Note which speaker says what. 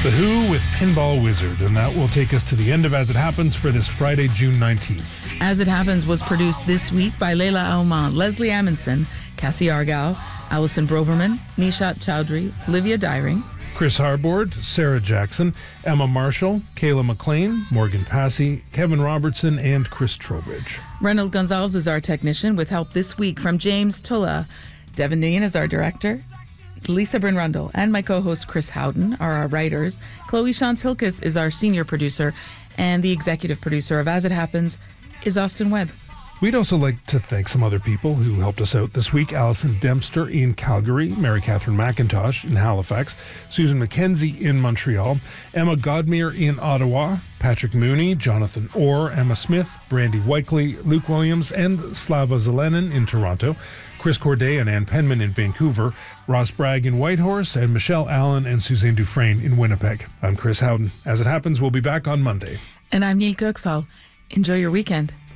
Speaker 1: The Who with Pinball Wizard, and that will take us to the end of As It Happens for this Friday, June 19th.
Speaker 2: As It Happens was produced this week by Leila Alman, Leslie Amundsen, Cassie Argyle, Alison Broverman, Nishat Chowdhury, Livia Dyring,
Speaker 1: Chris Harbord, Sarah Jackson, Emma Marshall, Kayla McLean, Morgan Passy, Kevin Robertson, and Chris Trowbridge.
Speaker 2: Reynold Gonzalez is our technician, with help this week from James Tulla. Devin Dean is our director. Lisa Bryn Rundle and my co-host Chris Howden are our writers. Chloe Shantz-Hilkes is our senior producer, and the executive producer of As It Happens is Austin Webb.
Speaker 1: We'd also like to thank some other people who helped us out this week. Alison Dempster in Calgary, Mary Catherine McIntosh in Halifax, Susan McKenzie in Montreal, Emma Godmere in Ottawa, Patrick Mooney, Jonathan Orr, Emma Smith, Brandy Weikley, Luke Williams, and Slava Zelenin in Toronto, Chris Corday and Ann Penman in Vancouver, Ross Bragg in Whitehorse, and Michelle Allen and Suzanne Dufresne in Winnipeg. I'm Chris Howden. As It Happens, we'll be back on Monday.
Speaker 2: And I'm Neil Kirksall. Enjoy your weekend.